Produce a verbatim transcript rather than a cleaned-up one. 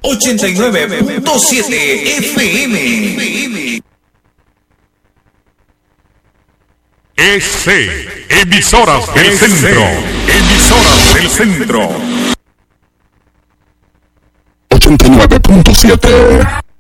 ochenta y nueve punto siete F M. E C, emisoras del centro. Emisoras del centro. ochenta y nueve punto siete.